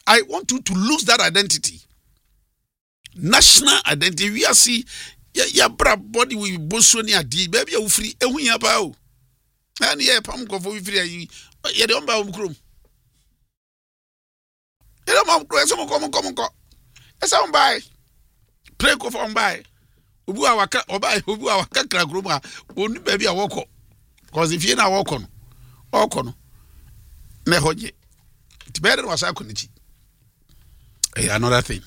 I want you to lose that identity. National identity. We are see ya bra body we boso ni adi baby you free ehun ya ba o. And yeah, pam go for we free you don't buy krom. You don't buy some come. Esa buy. Pray go for buy. Obu awaka obuy obu awaka kra krom a oni baby a woko. Because if you na woko no. Na hoje. It better was akonichi. Another thing.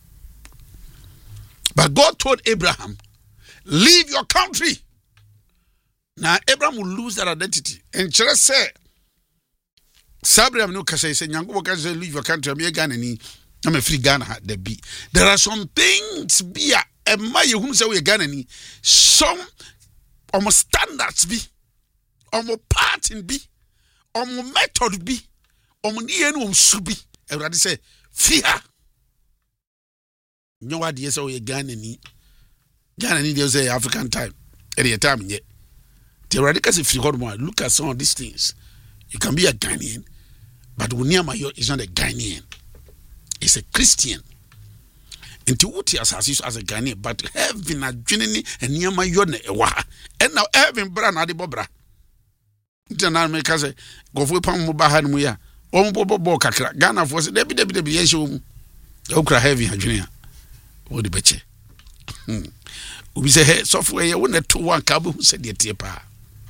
But God told Abraham, leave your country. Now Abraham will lose that identity. And just say, Abraham no kasa say nyango kasa leave your country. I'm a free Ghana. There are some things be a my whom say we Ghana ni. Some almost standards be, almost pattern be, almost method be, almost the should be. Everybody say fear. You know what yes we Ghana ni they say African time. At the time yet. The radicals if you look at some of these things. You can be a Ghanaian, but Unyamayo is not a Ghanaian. It's a Christian. And to what he has as a Ghanaian, but have been a journey and Nyamayo ne and now having Bran Adibobra. Then make us go for Pamubahan Muya. Bobo Kakra. Ghana was a Debbie Yeshum. Okra heavy Junior. What the betche? We say software you want to one cabo who said the tepa.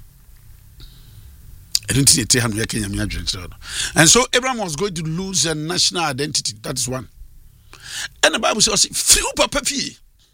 I don't think and so Abraham was going to lose a national identity. That is one. And the Bible says, few papa fee.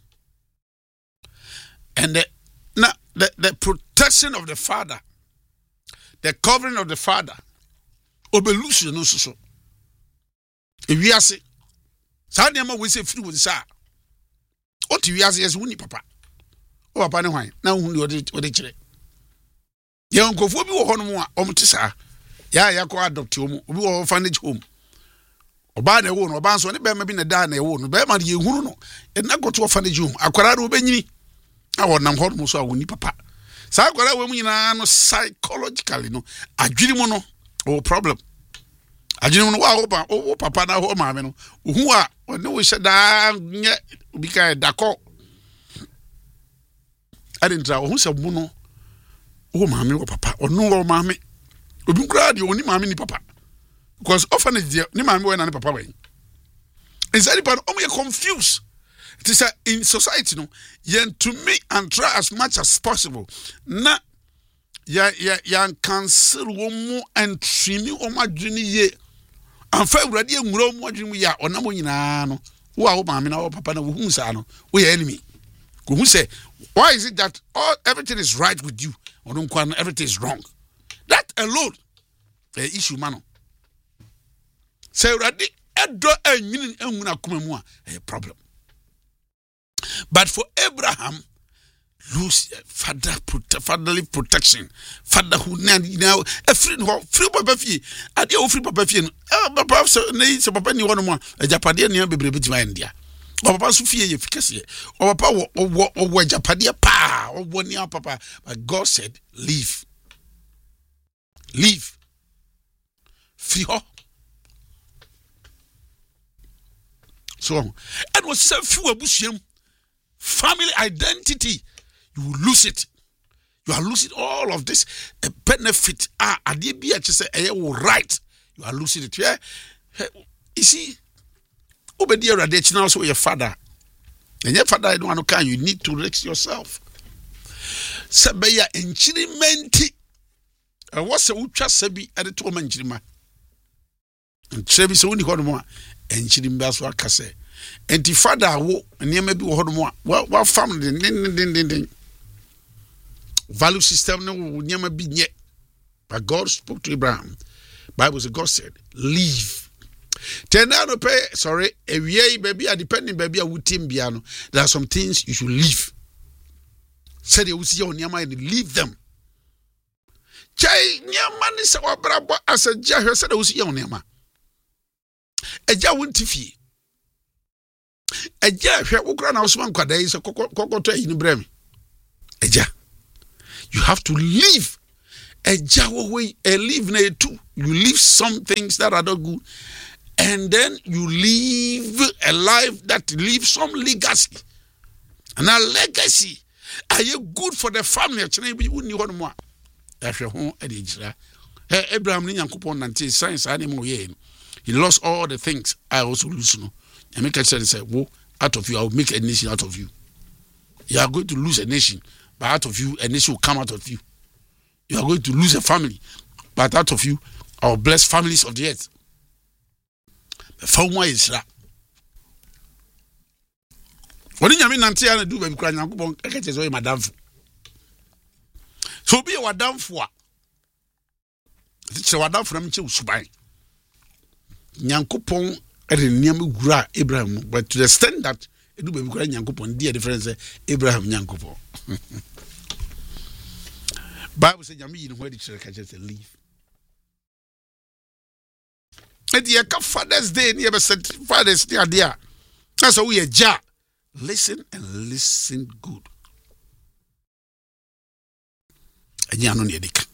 And the protection of the father, the covering of the father, obelution no so. If we are say, Sadiama we say free with sa. What we are yes, wuni papa. O papa ne hwan. Na hu ode kire. Ye nkofo bi wo ho no mu a omtisa. Ya ko adopt omu. Obi wo orphanage home. Oba na ewo no oba nso ne be ma bi na da na ewo no. Be ma de ehunu no. E na go to orphanage home. Akwara do obenyini. A wo nam ho no so a woni papa. Sa akwara we mu nyina no psychologically no. Adwiri mu no o problem. Adwiri mu no wa papa na ho ma me no. Ohu a ne wo hyeda nye obi ka dako. Adentra ohu se mu no. Oh, mammy, or papa, or no, mammy. Obi grad you only mammy ni papa. Because often it's ni mammy when papa way. Is anybody only confused? It is in society, no, yen to me and try as much as possible. Na yan cancel one more and trim or my journey ye. And fair ready and grow more dream we are on no no. Who are mammy or papa no who's ano? We enemy. Who say, why is it that everything is right with you? Or don't everything is wrong. That alone, the issue, man. Say, already, a problem. But for Abraham, lose fatherly protection, fatherhood now, a free papa fee, a dear free papa fee, perhaps needs a papa any one more, a Japadian near Baby India. Or Papa Sophia efficacy, or Papa or Japadia pa, or 1 year papa. But God said, leave. Leave. Free her. So, and was so few abusium family identity, you will lose it. You are losing all of this benefit. I did be just say, right. You are losing it. Yeah. You see. Obedi radech now so your father. And your father I don't want to can you need to raise yourself. Sabeya enchirimenti. What's a ucha sebi at the two manchima. And Trebi so only one more enchirimba so akase. And the father wo and you may be one more. What family ding. Value system no would never be yet. But God spoke to Abraham. Bible said God said, leave. Tenano pay, sorry, a yay baby, a depending baby, a wutim piano. There are some things you should leave. Said you will see on your mind, leave them. Jay, Yaman is our brother as a jar said, I will see on Yama. A jar won't tiffy. A jar, who grand house one quad days, a cocoa in Brem. A jar. You have to leave. A jar away, a leave near too. You leave some things that are not good. and then you live a life that leaves some legacy. And a legacy are you good for the family? Abraham Nyankopon nanti science animal ye. He lost all the things. I also lose no. And make a sense say, "Wo out of you I will make a nation out of you." You are going to lose a nation, but out of you a nation will come out of you. You are going to lose a family, but out of you I will bless families of the earth. Fauma is that. What do you mean nanti ana do baby kra Nyankopon ekete so madam. So be a wadam for. It's a wadam from che usubai. Nyankopon ereniam gura Abraham, but to the extent that edu baby kra Nyankopon dey difference Abraham Nyankopon. Bible say nyame yi no where the church catches to leave. And the Father's Day near Father's Day there. That's how we are ja. Listen and listen good. Anya no ne dika.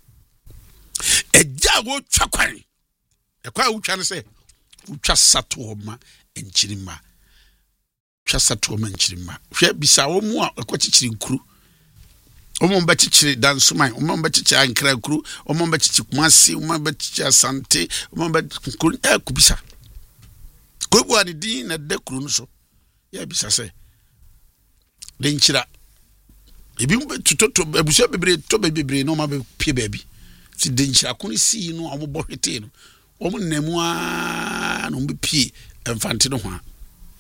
Eja wo twakwan. Ekwa wo twa ne se wo twa sato ma enchirima. Twa sato ma enchirima. Hwe bisa wo mu a ekwachichiri nkuru. Omo mbachichiri dansuman, omo mbachichiri ankra nkuru, omo mbachichiri kumasi, omo mbachichiri asante, omo mbachichiri nkuru kubisa. Kubu ani di na de kuru no so. Ya bisa se. Denchira. Ebi tutoto ebusia bebre to bebre no ma be pie baby. Si denchira kuni si no omo bohwete no. Omo nemu a no be pie emfante no ho a.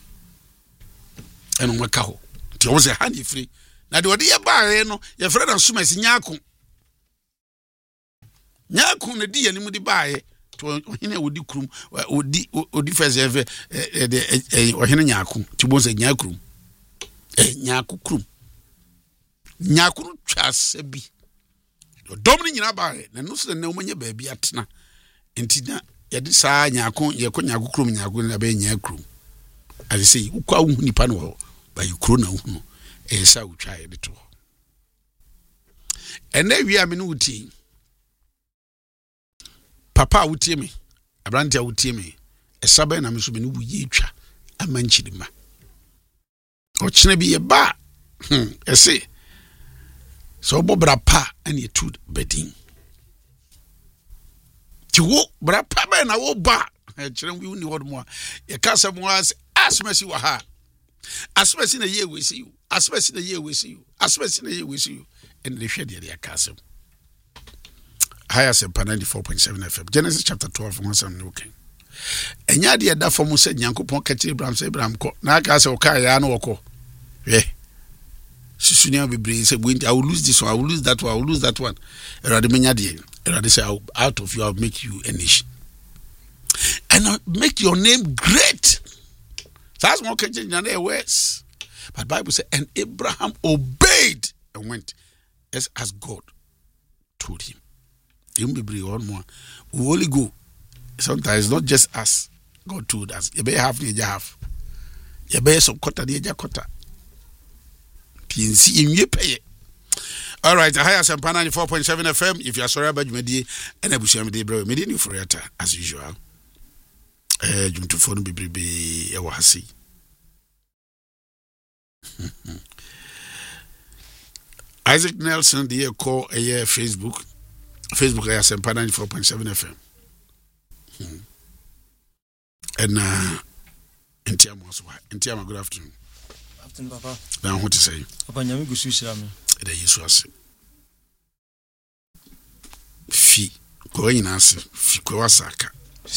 Eno maka ho. Ti omo se hani free. Na de odi ye bae no ye freda nsuma si nyaako na di ye nimu di bae to ohene odi krum odi fese efe ohene nyaako ti bo se nyaakrum nyaako krum nyaako no twase bi dom ni nyina bae na no se na omanye ba bi atena enti na ye di saa nyaako ye ko nyaako krum nyaako na ba nyaakrum as say ukwa hu nipa no ho ba yukro na hu no esa utwa ye to ene wi amene uti papa utie me abrante utie me esabe na me so me no wuye twa amanchirima o chine bi ye ba ese so bobra pa ane etud bedin ti wo bra pa ba na wo ba chire wi uni hodmo ye kasa mo asmasi wa ha asmasi na ye we see you asmasi na ye we see you asmasi na ye we see you and the shade the castle higher 94.7 FM Genesis chapter 12 verse 1 okay enya de da fom se Nyankopon ka ti Abraham se Abraham ko na aka se o ka ya na woko susunia bebre se I will lose this one I will lose that one I will lose that one erade menya de erade say out of you I will make you a nation and I'll make your name great. That's more catching than their words. But Bible says, and Abraham obeyed and went as God told him. You may bring one more. We only go. Sometimes not just us. God told us. You better have the half. You better some quarter the quarter. PNC in your pay. All right, I hire some 94.7 FM. If you are sorry about me, and I wish you a bro, me for it as usual. Junto phone be e wahasi Isaac Nelson the call a year Facebook I have 94.7 FM and Intiama good afternoon Papa now what to say Papa nyame gusu shira me e Yesu ase fi ko nyina ase fi ko wasaka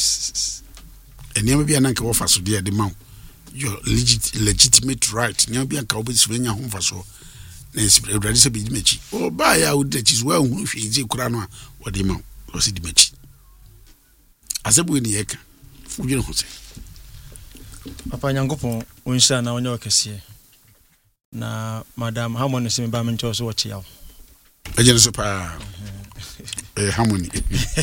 eniam bia nanka wo faso dia de maw your legitimate right niam bia nka obesi nya ho faso na esipre urade se bi dimechi o ba ya wo de chizo hu hwe ezi kura no a wo de maw wo se dimechi asebu ni yeka fudwene ho se Papa Nyankopon wonsha na onye okese na madam Harmony se me ba me ncho so wo chia wo ejene so pa Harmony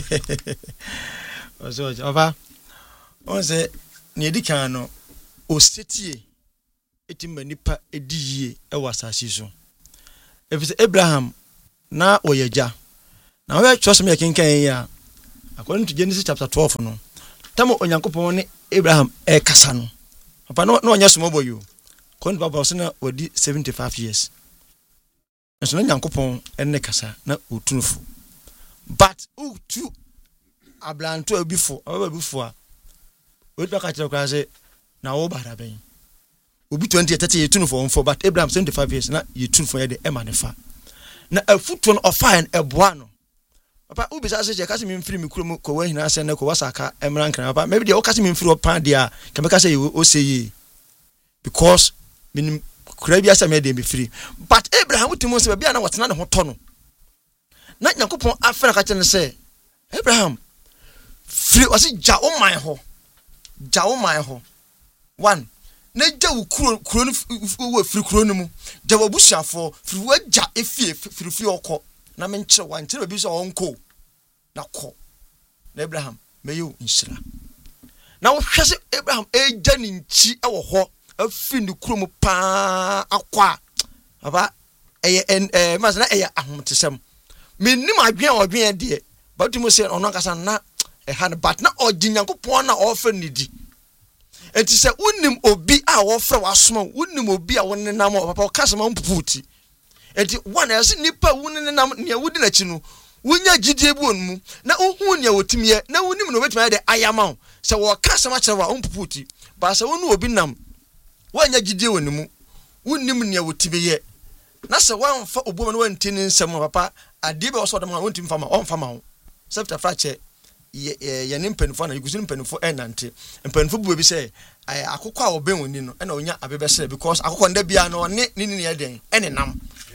oso Papa on say ne edikan no o setie etimba nipa ediye e wasasi so efise Abraham na oyeja na we trust me kenkan ya according to Genesis chapter 12 no tamo onyankopon ne Abraham kasa no papa no onya small boy you kon papa so na wadi 75 years nso onyankopon enne kasa na otunufo but tu ablanto abifo a we ba ka kire kwa say na wo bara ben obi 20 30 years tunufo on for but Abraham 75 years na ye tunufo ye de ema ne fa na afutu no ofine eboa no papa ubi sa se kasi me mfiri me kurom ko wa hina ase na ko wasaka emran kan papa maybe de o kasi me mfiri opan dia ka me kasi o say because min kura bi asa me de me free but Abraham utimo se bia na wotena ne hoto no na Yakobon afena ka kene se Abraham free wasi ja o man ho one na ja wo kuro no wo free kuro no mu ja wo busuafo free wo ja efie free okọ na me nkyere wan kyere bi so onko na kọ na Abraham meyo nhyira na wo hwese Abraham eja ni nchi e wo ho afi ni kuro mu pa akwa aba eye ma na eye ahomtesem menim adwen de batimo se ono kasa na ha but na oginyankopon na offer nidi enti se unim obi a wofra wasoma unim obi a wonenam papa okasema mpuputi enti one else nipa wonenam ne wudi na chi no wonya gidie bu onmu na ohun ne wotimiye na wonim no betuma de ayama se wo kasema kyerwa mpuputi ba se wonu obi nam wonya gidie wonmu wonim ne wotimiye na se wanfa oboma no wantini nsem papa ade be oso de ma wontim fama on fama ho sefta frache ye ne mpanifo na yugusin mpanifo enante mpanifo bu bi se akokọ a oben woni no na onya abebesere because akokọ nda bia no ne ne den ene nam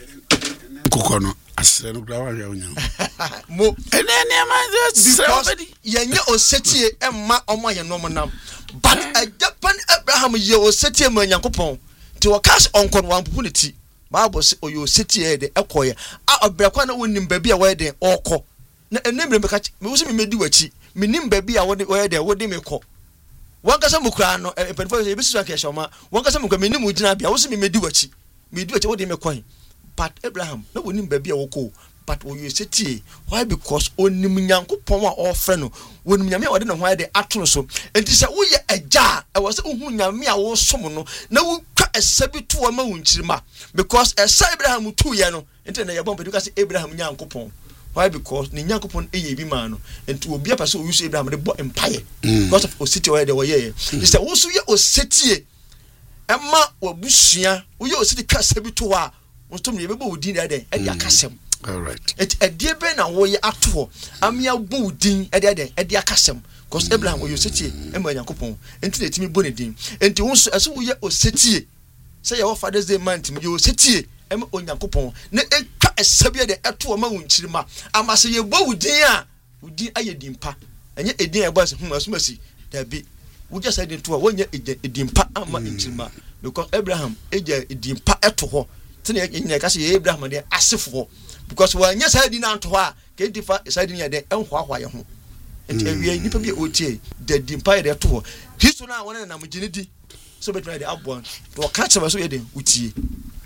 akokọ no asere no gra wa ya onya mo ene ma yenye osetie emma omo ye no nam but Japan Abraham ye osetie ma Yakobon ti wakas onkon wan pupu ne ti Bible say oyo osetie de ekoye a obrekwa na wonim ba bia we de okọ na enemre me kachi me wo se me medi wachi menim ba bia wo de wo de me kọ wankasa mukra no penfo e bisu aka shoma wankasa mukra menim ugina bia wo se me medi wachi wo de me kọ but Abraham na wonim ba bia wo kọ but oyo osetie why because onim Nyankopon a ofre no wonim nyame a wo de no ho de atono so enti se wo ye agya e wo se ohu nyame a wo som no na wo kwa esabitu wa ma wonchirima because Abraham tu ye no enti na ye bombe because Abraham Nyankopon why because ni Nyankopon eye bi ma no enti obi apase o use Abraham de bo empire because of oseti why de wo ye he say wo so ye osetie emma wabusua wo ye oseti ka sabitu wa wo stom ye bebo odin de e dia kasem. All right. Edie be na wo ye ato amia bo din ede akasem because Abraham wo yosetie emma Yakobon enti na timi bo ne din enti wo so eso wo ye osetie say your Father's Day man tim ye osetie emma Yakobon na etwa esabia de eto ma wonchirima amase ye bo wudin a wudin aye dimpa enye edin e bo se asumasi da bi wo just say to wonye edimpa ama nchirima because Abraham eja edimpa eto ho tene nyina ka se Abraham de asefo because when yes I didn't to her can differ side near the enhwa ye ho enti awie nipa bi otie the dimpa de to histo na wona na mginidi so betwa de abon to catch so ye de utie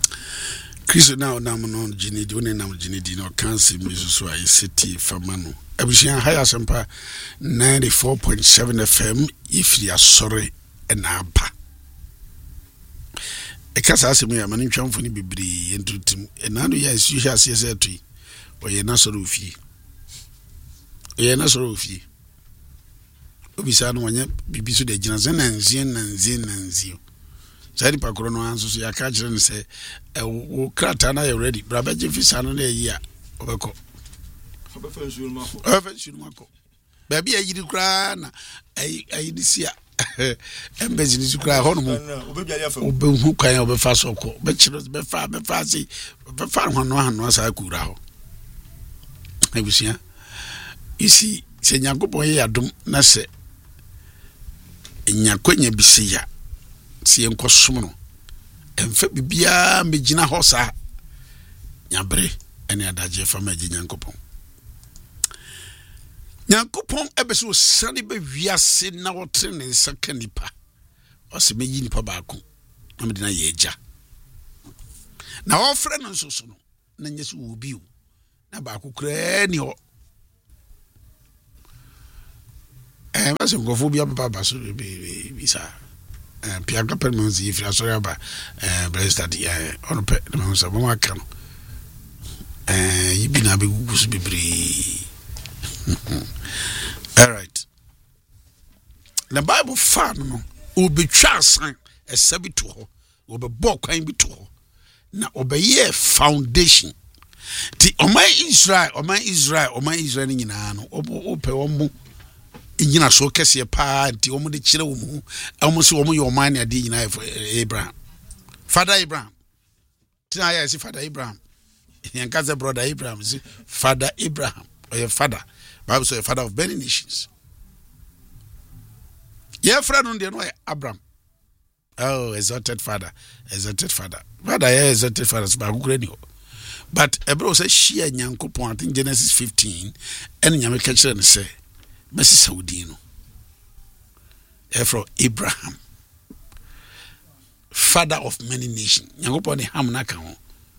Chris now na no ginidi wona na mginidi no cancer mi so I city famano abusian higher sempa 94.7 FM if you are sorry and aba ekasa asemu ya mani twamfo ni bibiri entutum enano ya isuhya asese atui oye na soro ofie obisa no wanya bibisu de gina nanzie sadi pakoro no anso so ya ka kire ne se wo krata na you ready braba je fisa no na yi a obekọ obefa mako baby ayiri kra na ayi disia embassy ni sukra ho no obehu kan obefa soko be chiro befa si befa hano asa kura ho ebusia isi se Yakobon ye adom na se nyakwanya bisia se enkosom no emfa bibia megina ho sa nyabre ene adaje fa maji Yakobon ebeso sane be wiase na wotre ne nsaka nipa ose meyi nipa baako na me na ye eja na ofre no nso no na nyeso obi na baako kra ni ho Mas go be papa so be sir. Piaka permanence if you sorry about breast that on pet the man so one can. You be na be all right. The Bible fan no obi twa san esabi to ho obi bọ kwan bi to ho na obeye foundation ti oman Israel nyina no ope omo nyina so kese pa ti omo de kire omo omo se omo ye oman na de nyina for Abraham father Abraham tina ya si father Abraham yanka ze brother Abraham si father Abraham or your father Bible say father of many nations. Your friend on the no Abraham. Oh, exalted father. Father, yeah, exalted father. But Ebro says she and Yankopon in Genesis 15, and Yami catch and say, Messi Saudino. From Abraham, father of many nations. Yankopon Hamnakao.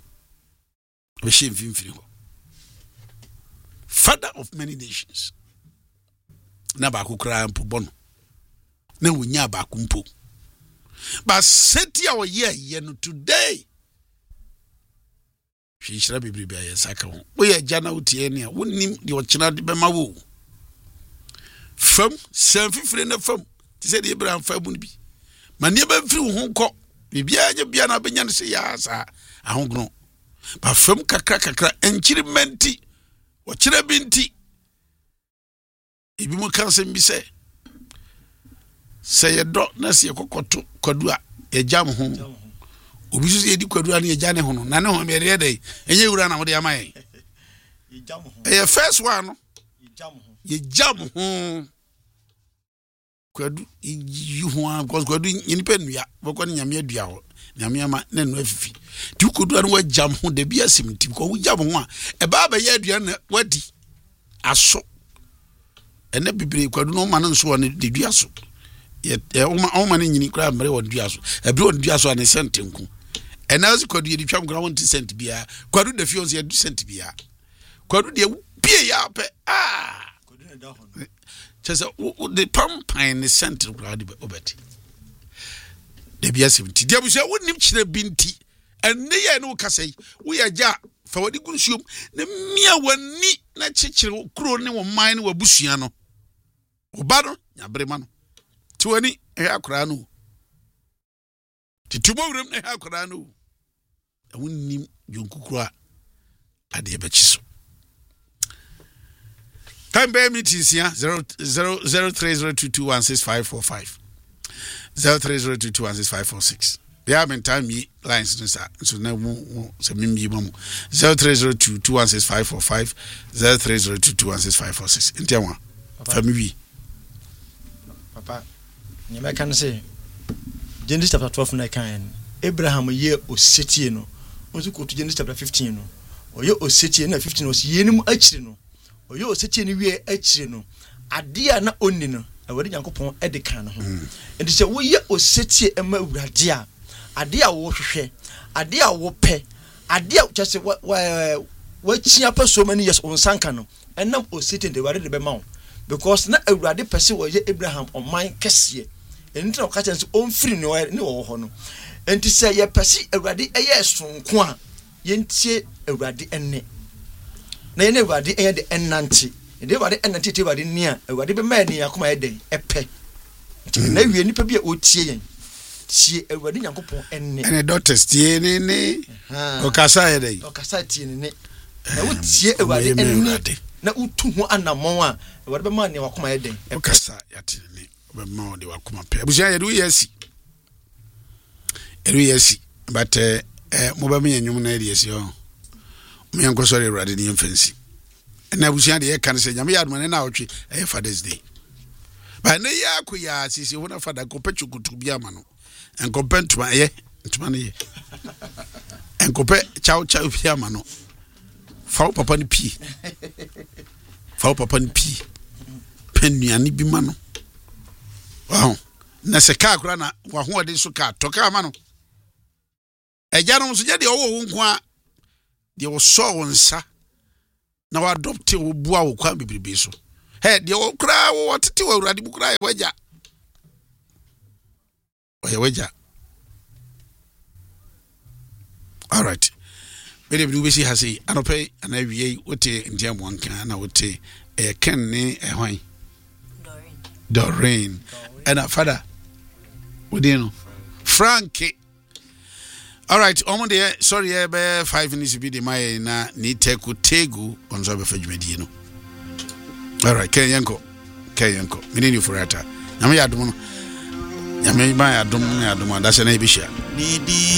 Father of many nations. Nabaku cry and pubono. Na wunya bakumpo. But set your year today. She should be a sacco. We are Jana Utiania, wouldn't the Ochina de Bemawu. Firm, self-friend of firm, said Abraham Fabundi. My neighbor flew home cock. Bibia Biana Benyan say, yes, I won't know. But firm kakra and chirimenti, or chirabinti. If you can't say me say a dot na see kokoto kwadua e jam ho obi so ye di kwadua na e jane ho no na ne ho me re dey enye wura na mo de amaye e jam ho e first one no ye jam ho kwadu yi ho because kwadu nyinipa nua boko ne nyame adua ho nyame ama na no afifi ti kwadua no wa jam ho de bia simti ko wo jam ho a e ba ba ye adua na wadi aso ene bibre kwadu no ma no so ne de dua so oma ne nyini kra mre won dua so ebi won dua so an cent nku enazi kwadu yedi twam gra won cent bia kwadu de fios ye cent bia kwadu de pie ya pe kwadu ne da ho chese the pampan ne cent kra de obeti de bia 70 de bu se wonim kire binti enne ye no kasai wo ya ja fa wadi gunsuom ne mia wani na chechire kro ne wo man ne wabusua no obado nyabrema no Tuani akra no titumo wurem akra no awunnim yonkukura ade bechiso time be meetings here 03022165545 03022165546 there have been time lines no sir so na so mimbi mamu 03022165545 03022165546 ntiawa family papa nyame kan say Genesis chapter 12 na kan Abraham ye osetie no onso ko to Genesis chapter 15 no oye osetie na 15 no yenim akire no oye osetie ni wie akire no ade a na onni no awari Nyankopon e de kan no ho enti se wo ye osetie ema awurade a ade a wo hwehwe ade a wo pe ade a chese wa chia pa so many years on sanka no enam osetie de ware de be ma wo because na awurade pese wo ye Abraham oman kese enti na ka chance on free ne wo ho no enti se ye pese awurade eye sonko a ye ntie awurade enne na ye na awurade eye de ennante de awurade ennante te awurade ni a awurade be ma ni akoma eden epe na wie nipa bi a otie yen tie awurade Nyankopon enne doctors tie ne o kasa ye dey o kasa tie ne na wo tie awurade enne na utu ho anamon a awurade be ma ni akoma eden o kasa ya tie ne be ma o de akoma pe abusia ye do yesi but mo ba me nyum na yesi o me yanko sorry awurade ni mfansi na abusia de ye kan se nyame yadoma na otwe Father's Day ba ne ya akuya sisi ho na fada ko pechukutu bia ma no enkope ntuma ntuma ne enkope chao bia ma no fa papa ni pi penuani bi ma no wow na se ka akura na wa ho ode so ka toka ma no eja no so je de owo nko a de wo so wonsa na wa adopt wo bua wo kwa bibribe so Hey, the cry what to do already book cry wager. Wager. All right. Maybe we see has a anope and I be what in Jam one can I would say a can ne a wine. Doreen. And a father. What do you know? Frankie. All right, sorry, 5 minutes be the my na ni tegu on so be fajumedi no. All right, Kenyanko. Mini you for ata. Nyame yadom no. Nyame ba yadom that's an ebisha.